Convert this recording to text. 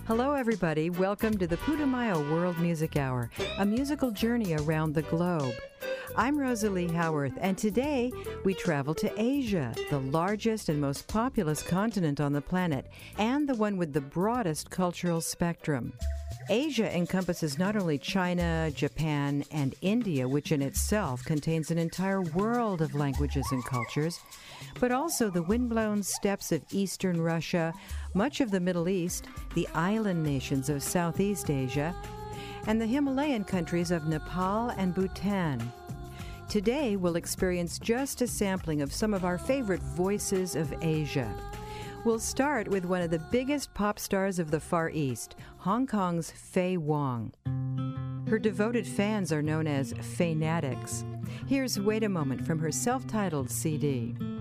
Hello, everybody. Welcome to the Putumayo World Music Hour, a musical journey around the globe. I'm Rosalie Howarth, and today we travel to Asia, the largest and most populous continent on the planet, and the one with the broadest cultural spectrum. Asia encompasses not only China, Japan, and India, which in itself contains an entire world of languages and cultures, but also the windblown steppes of eastern Russia, much of the Middle East, the island nations of Southeast Asia, and the Himalayan countries of Nepal and Bhutan. Today, we'll experience just a sampling of some of our favorite voices of Asia. We'll start with one of the biggest pop stars of the Far East, Hong Kong's Faye Wong. Her devoted fans are known as Faynatics. Here's Wait a Moment from her self-titled CD.